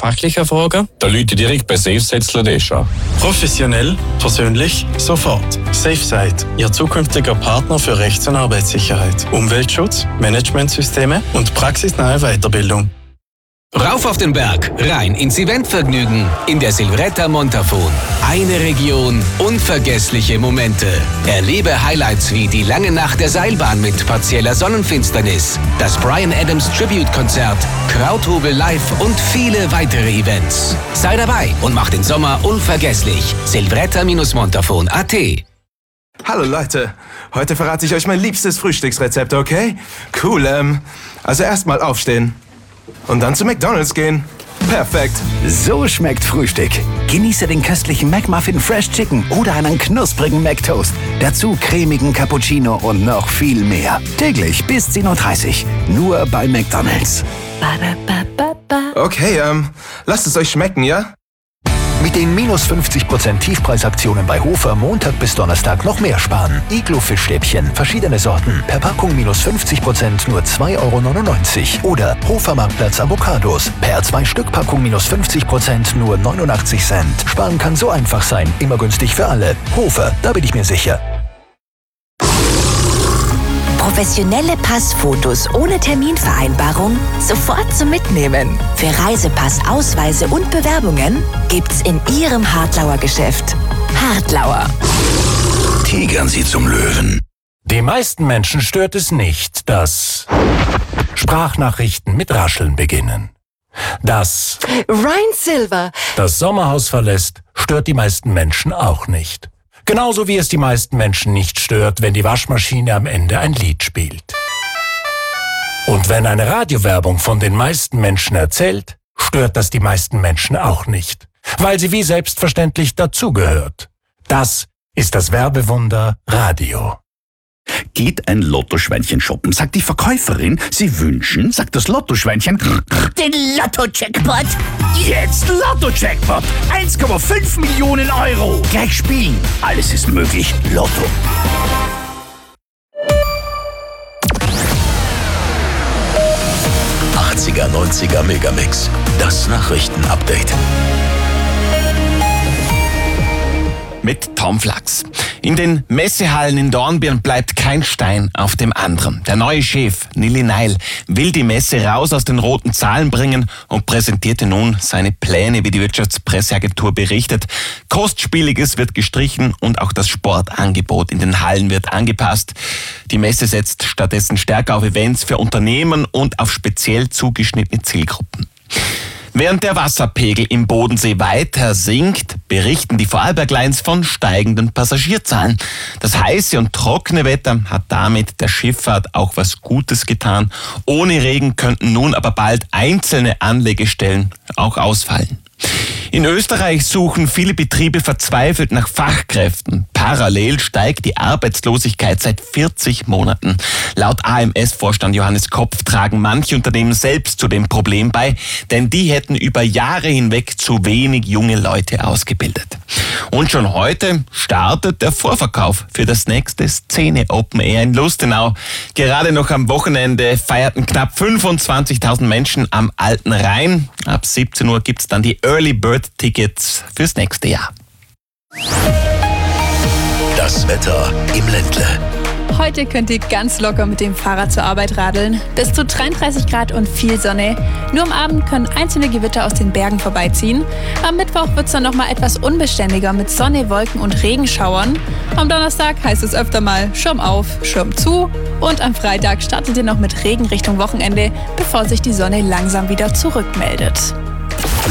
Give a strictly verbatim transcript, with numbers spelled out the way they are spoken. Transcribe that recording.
fachlichen Fragen? Da Leute direkt bei SafeSite an. Professionell, persönlich, sofort. SafeSite, Ihr zukünftiger Partner für Rechts- und Arbeitssicherheit, Umweltschutz, Managementsysteme und praxisnahe Weiterbildung. Rauf auf den Berg, rein ins Eventvergnügen in der Silvretta Montafon. Eine Region, unvergessliche Momente. Erlebe Highlights wie die lange Nacht der Seilbahn mit partieller Sonnenfinsternis, das Bryan Adams Tribute-Konzert, Krauthobel live und viele weitere Events. Sei dabei und mach den Sommer unvergesslich. silvretta Montafon punkt at. Hallo Leute, heute verrate ich euch mein liebstes Frühstücksrezept, okay? Cool, ähm, also erstmal aufstehen. Und dann zu McDonald's gehen. Perfekt. So schmeckt Frühstück. Genieße den köstlichen McMuffin Fresh Chicken oder einen knusprigen McToast. Dazu cremigen Cappuccino und noch viel mehr. Täglich bis zehn Uhr dreißig. Nur bei McDonald's. Okay, ähm, lasst es euch schmecken, ja? Mit den minus fünfzig Prozent Tiefpreisaktionen bei Hofer Montag bis Donnerstag noch mehr sparen. Iglo-Fischstäbchen, verschiedene Sorten. Per Packung minus fünfzig Prozent nur zwei Euro neunundneunzig. Oder Hofer Marktplatz Avocados. Per zwei Stück Packung minus fünfzig Prozent nur neunundachtzig Cent. Sparen kann so einfach sein. Immer günstig für alle. Hofer, da bin ich mir sicher. Professionelle Passfotos ohne Terminvereinbarung sofort zum Mitnehmen. Für Reisepass, Ausweise und Bewerbungen gibt's in Ihrem Hartlauer Geschäft. Hartlauer. Tigern Sie zum Löwen. Die meisten Menschen stört es nicht, dass Sprachnachrichten mit Rascheln beginnen. Dass Ryan Silver das Sommerhaus verlässt, stört die meisten Menschen auch nicht. Genauso wie es die meisten Menschen nicht stört, wenn die Waschmaschine am Ende ein Lied spielt. Und wenn eine Radiowerbung von den meisten Menschen erzählt, stört das die meisten Menschen auch nicht, weil sie wie selbstverständlich dazugehört. Das ist das Werbewunder Radio. Geht ein Lottoschweinchen shoppen, sagt die Verkäuferin, Sie wünschen, sagt das Lottoschweinchen, den Lotto-Jackpot. Jetzt Lotto-Jackpot, eins Komma fünf Millionen Euro. Gleich spielen, alles ist möglich, Lotto. achtziger, neunziger Megamix, das Nachrichtenupdate. Mit Tom Flachs. In den Messehallen in Dornbirn bleibt kein Stein auf dem anderen. Der neue Chef, Nili Neil, will die Messe raus aus den roten Zahlen bringen und präsentierte nun seine Pläne, wie die Wirtschaftspresseagentur berichtet. Kostspieliges wird gestrichen und auch das Sportangebot in den Hallen wird angepasst. Die Messe setzt stattdessen stärker auf Events für Unternehmen und auf speziell zugeschnittene Zielgruppen. Während der Wasserpegel im Bodensee weiter sinkt, berichten die Vorarlberg Lines von steigenden Passagierzahlen. Das heiße und trockene Wetter hat damit der Schifffahrt auch was Gutes getan. Ohne Regen könnten nun aber bald einzelne Anlegestellen auch ausfallen. In Österreich suchen viele Betriebe verzweifelt nach Fachkräften. Parallel steigt die Arbeitslosigkeit seit vierzig Monaten. Laut A M S-Vorstand Johannes Kopf tragen manche Unternehmen selbst zu dem Problem bei, denn die hätten über Jahre hinweg zu wenig junge Leute ausgebildet. Und schon heute startet der Vorverkauf für das nächste Szene Open Air in Lustenau. Gerade noch am Wochenende feierten knapp fünfundzwanzigtausend Menschen am Alten Rhein. Ab siebzehn Uhr gibt's dann die Early Bird Tickets fürs nächste Jahr. Das Wetter im Ländle. Heute könnt ihr ganz locker mit dem Fahrrad zur Arbeit radeln. Bis zu dreiunddreißig Grad und viel Sonne. Nur am Abend können einzelne Gewitter aus den Bergen vorbeiziehen. Am Mittwoch wird es dann nochmal etwas unbeständiger mit Sonne, Wolken und Regenschauern. Am Donnerstag heißt es öfter mal Schirm auf, Schirm zu. Und am Freitag startet ihr noch mit Regen Richtung Wochenende, bevor sich die Sonne langsam wieder zurückmeldet.